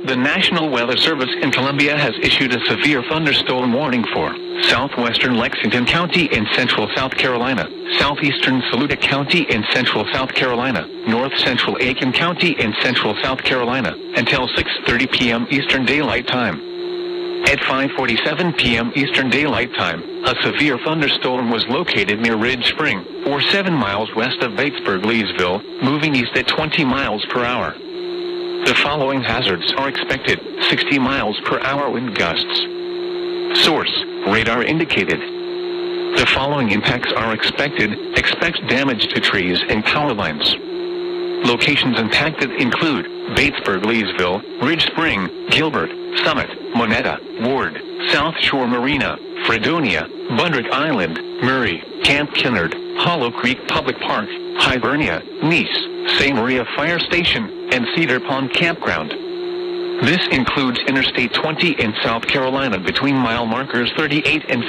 The National Weather Service in Columbia has issued a severe thunderstorm warning for southwestern Lexington County in central South Carolina, southeastern Saluda County in central South Carolina, north central Aiken County in central South Carolina, until 6:30 p.m. Eastern Daylight Time. At 5:47 p.m. Eastern Daylight Time, a severe thunderstorm was located near Ridge Spring, or 7 miles west of Batesburg-Leesville, moving east at 20 miles per hour. The following hazards are expected: 60 miles per hour wind gusts. Source: radar indicated. The following impacts are expected. Expect damage to trees and power lines. Locations impacted include Batesburg-Leesville, Ridge Spring, Gilbert, Summit, Monetta, Ward, South Shore Marina, Fredonia, Bundrick Island, Murray, Camp Kinnard, Hollow Creek Public Park, Hibernia, Nice, St. Maria Fire Station, and Cedar Pond Campground. This includes Interstate 20 in South Carolina between mile markers 38 and